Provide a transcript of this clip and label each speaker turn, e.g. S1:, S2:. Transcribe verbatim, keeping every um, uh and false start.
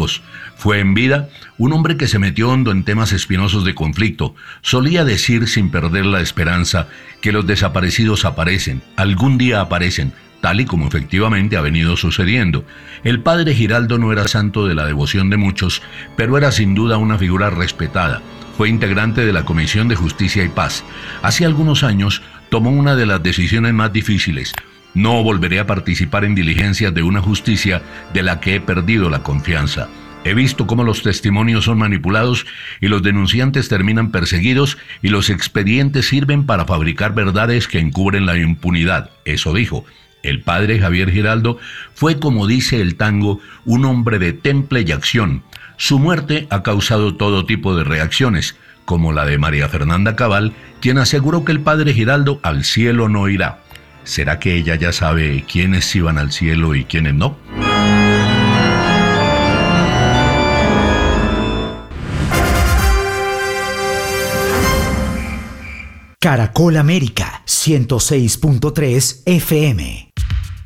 S1: Dios. Fue en vida un hombre que se metió hondo en temas espinosos de conflicto. Solía decir sin perder la esperanza que los desaparecidos aparecen, algún día aparecen, tal y como efectivamente ha venido sucediendo. El padre Giraldo no era santo de la devoción de muchos, pero era sin duda una figura respetada. Fue integrante de la Comisión de Justicia y Paz. Hace algunos años tomó una de las decisiones más difíciles. No volveré a participar en diligencias de una justicia de la que he perdido la confianza. He visto cómo los testimonios son manipulados y los denunciantes terminan perseguidos y los expedientes sirven para fabricar verdades que encubren la impunidad. Eso dijo. El padre Javier Giraldo fue, como dice el tango, un hombre de temple y acción. Su muerte ha causado todo tipo de reacciones, como la de María Fernanda Cabal, quien aseguró que el padre Giraldo al cielo no irá. ¿Será que ella ya sabe quiénes iban al cielo y quiénes no?
S2: Caracol América ciento seis punto tres F M